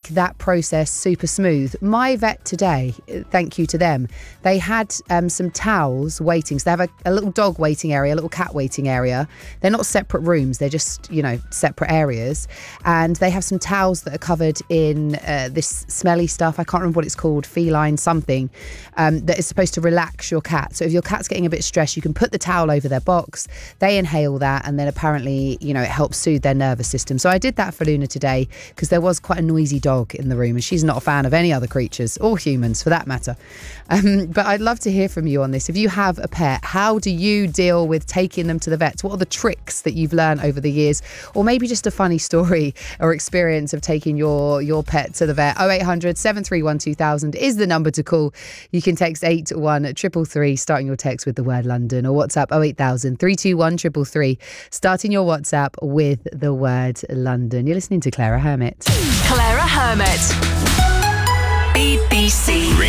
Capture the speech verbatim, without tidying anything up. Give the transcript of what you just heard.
that process super smooth. My vet today, thank you to them, they had um, some towels waiting. So they have a, a little dog waiting area, a little cat waiting area. They're not separate rooms, they're just, you know, separate areas. And they have some towels that are covered in uh, this smelly stuff. I can't remember what it's called, feline something, um, that is supposed to relax your cat. So if your cat's getting a bit stressed, you can put the towel over their box, they inhale that, and then apparently, you know, it helps soothe their nervous system. So I did that for Luna today because there was quite a noisy dog in the room and she's not a fan of any other creatures or humans for that matter. Um, but I'd love to hear from you on this. If you have a pet, how do you deal with taking them to the vets? What are the tricks that you've learned over the years? Or maybe just a funny story or experience of taking your, your pet to the vet. oh eight hundred, seven three one, two thousand is the number to call. You can text eight one three three three, starting your text with the word London, or WhatsApp oh eight thousand, three two one, three three three, starting your WhatsApp with the word London. You're listening to Clara Hermit. Clara Hermit. B B C.